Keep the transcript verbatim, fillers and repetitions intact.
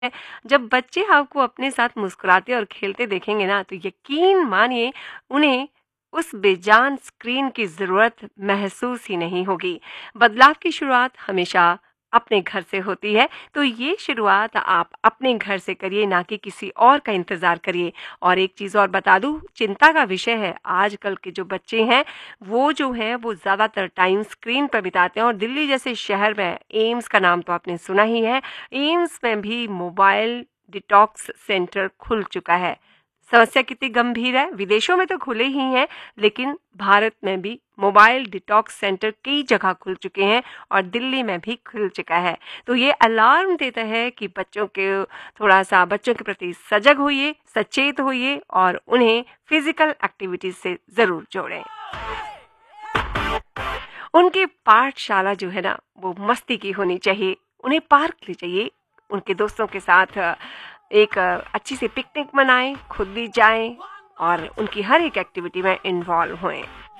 जब बच्चे आपको अपने साथ मुस्कुराते और खेलते देखेंगे ना, तो यकीन मानिए उन्हें उस बेजान स्क्रीन की ज़रूरत महसूस ही नहीं होगी। बदलाव की शुरुआत हमेशा अपने घर से होती है, तो ये शुरुआत आप अपने घर से करिए, ना कि किसी और का इंतज़ार करिए। और एक चीज़ और बता दूँ, चिंता का विषय है, आजकल के जो बच्चे हैं, वो जो हैं, वो ज़्यादातर टाइम स्क्रीन पर बिताते हैं और दिल्ली जैसे शहर में एम्स का नाम तो आपने सुना ही है, एम्स में भी मोबाइल डिटॉक्स सेंटर खुल चुका है। समस्या कितनी गंभीर है, विदेशों में तो खुले ही हैं, लेकिन भारत में भी मोबाइल डिटॉक्स सेंटर कई जगह खुल चुके हैं और दिल्ली में भी खुल चुका है। तो ये अलार्म देता है कि बच्चों के थोड़ा-सा बच्चों के प्रति सजग होइए, सचेत होइए और उन्हें फिज़िकल एक्टिविटीज़ से ज़रूर जोड़ें। उनकी पाठशाला जो है ना, वो मस्ती की होनी चाहिए। उन्हें पार्क ले जाइए, उनके दोस्तों के साथ अ, एक अ, अच्छी सी पिकनिक मनाएँ, खुद भी जाएँ और उनकी हर एक एक्टिविटी में इन्वॉल्व होएँ।